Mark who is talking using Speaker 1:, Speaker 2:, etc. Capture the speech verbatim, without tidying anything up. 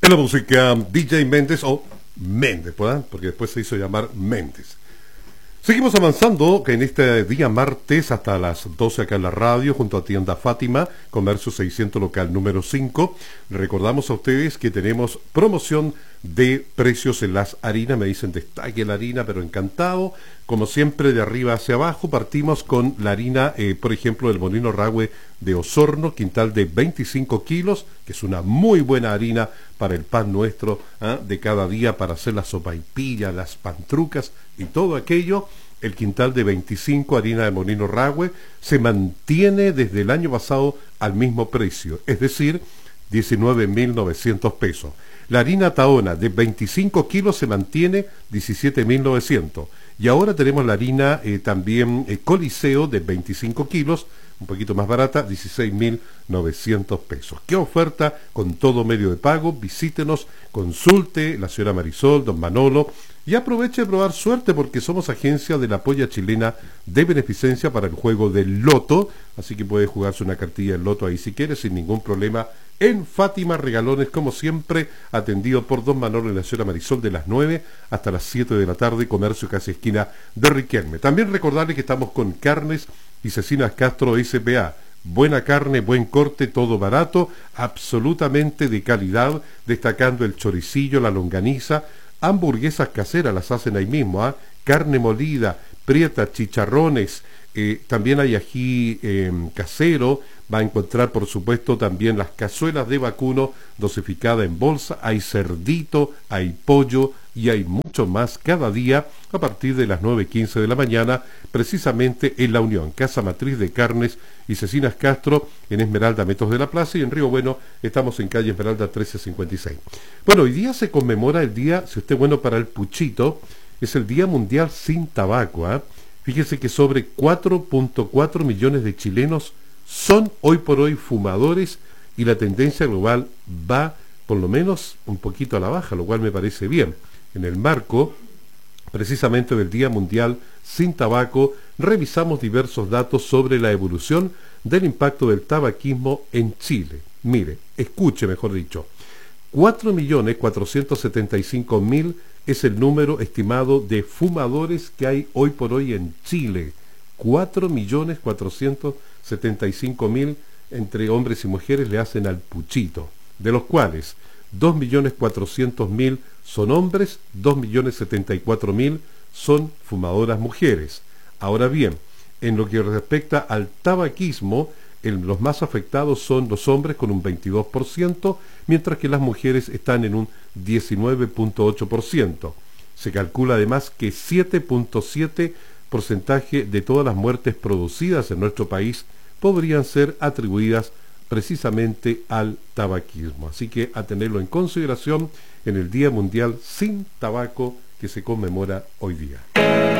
Speaker 1: En la música, D J Méndez, o Méndez, ¿verdad? Porque después se hizo llamar Méndez. Seguimos avanzando que en este día martes hasta las doce acá en la radio, junto a Tienda Fátima, Comercio seiscientos local número cinco. Recordamos a ustedes que tenemos promoción de precios en las harinas. Me dicen destaque la harina, pero encantado. Como siempre, de arriba hacia abajo, partimos con la harina, eh, por ejemplo, del Molino Rahue de Osorno, quintal de veinticinco kilos, que es una muy buena harina para el pan nuestro, ¿eh? de cada día, para hacer las sopaipillas, las pantrucas y todo aquello. El quintal de veinticinco, harina de Molino Rahue, se mantiene desde el año pasado al mismo precio, es decir, diecinueve mil novecientos pesos. La harina Tahona de veinticinco kilos se mantiene diecisiete mil novecientos. Y ahora tenemos la harina eh, también eh, Coliseo de veinticinco kilos, un poquito más barata, dieciséis mil novecientos pesos. ¿Qué oferta con todo medio de pago? Visítenos, consulte la señora Marisol, don Manolo, y aproveche de probar suerte porque somos agencia de la Polla Chilena de beneficencia para el juego del loto, así que puede jugarse una cartilla del loto ahí si quiere, sin ningún problema. En Fátima Regalones, como siempre, atendido por don Manolo y la señora Marisol de las nueve hasta las siete de la tarde, comercio casi esquina de Riquelme. También recordarles que estamos con Carnes y Cecinas Castro S P A. Buena carne, buen corte, todo barato, absolutamente de calidad, destacando el choricillo, la longaniza, hamburguesas caseras las hacen ahí mismo, ¿eh? Carne molida, prieta, chicharrones, eh, también hay ají eh, casero, va a encontrar por supuesto también las cazuelas de vacuno dosificada en bolsa, hay cerdito, hay pollo y hay mucho más cada día a partir de las nueve y quince de la mañana, precisamente en La Unión, Casa Matriz de Carnes y Cecinas Castro, en Esmeralda, Metros de la Plaza, y en Río Bueno estamos en calle Esmeralda trece cincuenta y seis. Bueno, hoy día se conmemora el día, si usted es bueno para el puchito, es el Día Mundial Sin Tabaco, ¿eh? Fíjese que sobre cuatro punto cuatro millones de chilenos son hoy por hoy fumadores y la tendencia global va por lo menos un poquito a la baja, lo cual me parece bien. En el marco precisamente del Día Mundial Sin Tabaco, revisamos diversos datos sobre la evolución del impacto del tabaquismo en Chile. Mire, escuche mejor dicho, cuatro millones cuatrocientos setenta y cinco mil es el número estimado de fumadores que hay hoy por hoy en Chile. cuatro millones cuatrocientos setenta y cinco mil entre hombres y mujeres le hacen al puchito, de los cuales dos millones cuatrocientos mil son hombres, dos millones setenta y cuatro mil son fumadoras mujeres. Ahora bien, en lo que respecta al tabaquismo, el, los más afectados son los hombres con un veintidós por ciento, mientras que las mujeres están en un diecinueve punto ocho por ciento. Se calcula además que siete punto siete por ciento de todas las muertes producidas en nuestro país podrían ser atribuidas precisamente al tabaquismo. Así que a tenerlo en consideración en el Día Mundial Sin Tabaco que se conmemora hoy día.